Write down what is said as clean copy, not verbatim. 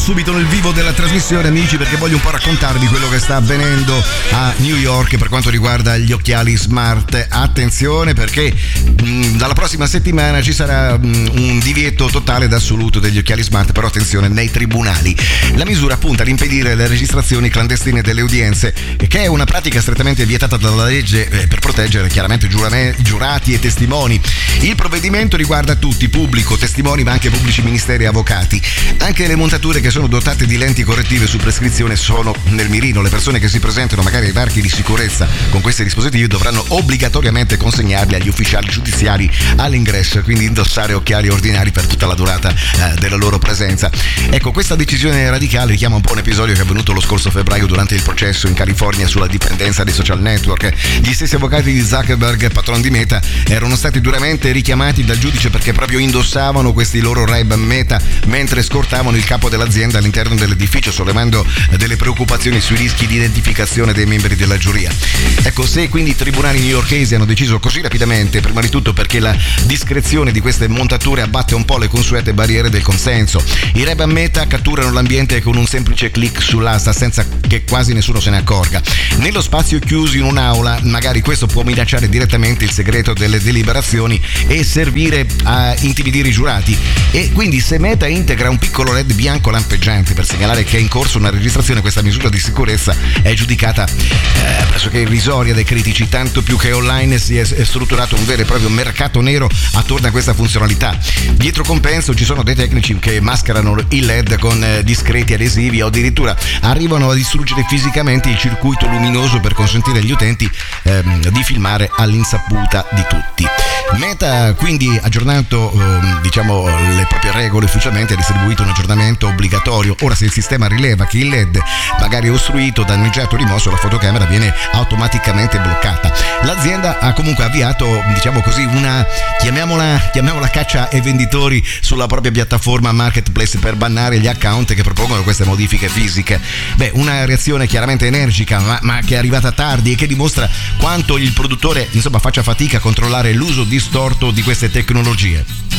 Subito nel vivo della trasmissione, amici, perché voglio un po' raccontarvi quello che sta avvenendo a New York per quanto riguarda gli occhiali smart. Attenzione, perché dalla prossima settimana ci sarà un divieto totale ed assoluto degli occhiali smart, però attenzione, nei tribunali. La misura punta ad impedire le registrazioni clandestine delle udienze, che è una pratica strettamente vietata dalla legge per proteggere chiaramente giurati e testimoni. Il provvedimento riguarda tutti, pubblico, testimoni, ma anche pubblici ministeri e avvocati. Anche le montature che sono dotate di lenti correttive su prescrizione sono nel mirino. Le persone che si presentano magari ai varchi di sicurezza con questi dispositivi dovranno obbligatoriamente consegnarli agli ufficiali giudiziari all'ingresso e quindi indossare occhiali ordinari per tutta la durata della loro presenza. Ecco, questa decisione radicale richiama un po' un episodio che è avvenuto lo scorso febbraio durante il processo in California sulla dipendenza dei social network. Gli stessi avvocati di Zuckerberg, patron di Meta, erano stati duramente richiamati dal giudice perché proprio indossavano questi loro Ray-Ban Meta mentre scortavano il capo dell'azienda all'interno dell'edificio, sollevando delle preoccupazioni sui rischi di identificazione dei membri della giuria. Ecco, se quindi i tribunali newyorkesi hanno deciso così rapidamente, prima di tutto perché la discrezione di queste montature abbatte un po' le consuete barriere del consenso. I Ray-Ban Meta catturano l'ambiente con un semplice click sull'asta senza che quasi nessuno se ne accorga. Nello spazio chiuso in un'aula, magari questo può minacciare direttamente il segreto delle deliberazioni e servire a intimidire i giurati. E quindi se Meta integra un piccolo LED bianco lampeggiante per segnalare che è in corso una registrazione, questa misura di sicurezza è giudicata pressoché irrisoria dai critici, tanto più che online si è strutturato un vero e proprio mercato nero attorno a questa funzionalità. Dietro compenso ci sono dei tecnici che mascherano il LED con discreti adesivi o addirittura arrivano a distruggere fisicamente il circuito luminoso per consentire agli utenti di filmare all'insaputa di tutti. Meta quindi aggiornato le proprie regole ufficialmente, ha distribuito un aggiornamento obbligatorio. Ora, se il sistema rileva che il LED magari è ostruito, danneggiato o rimosso, la fotocamera viene automaticamente bloccata. L'azienda ha comunque avviato, una chiamiamola caccia ai venditori sulla propria piattaforma marketplace per bannare gli account che propongono queste modifiche fisiche. Una reazione chiaramente energica, ma che è arrivata tardi e che dimostra quanto il produttore faccia fatica a controllare l'uso distorto di queste tecnologie.